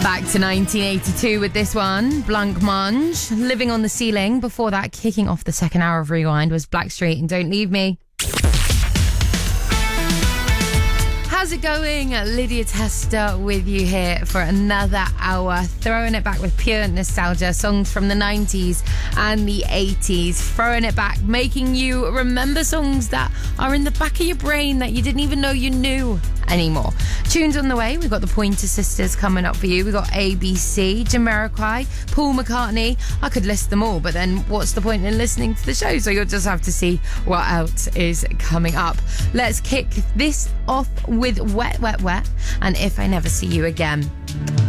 Back to 1982 with this one, Blancmange, Living on the Ceiling. Before that, kicking off the second hour of Rewind was Blackstreet and Don't Leave Me. How's it going? Lydia Tester with you here for another hour, throwing it back with pure nostalgia, songs from the 90s and the 80s, throwing it back, making you remember songs that are in the back of your brain that you didn't even know you knew anymore. Tunes on the way. We've got the Pointer Sisters coming up for you. We've got ABC, Jamiroquai, Paul McCartney. I could list them all, but then what's the point in listening to the show? So you'll just have to see what else is coming up. Let's kick this off with Wet, Wet, Wet and If I Never See You Again.